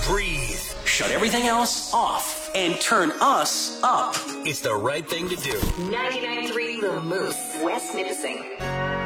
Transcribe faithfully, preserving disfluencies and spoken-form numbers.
breathe. Shut everything else off and turn us up. It's the right thing to do. ninety-nine point three The Moose, West Nipissing.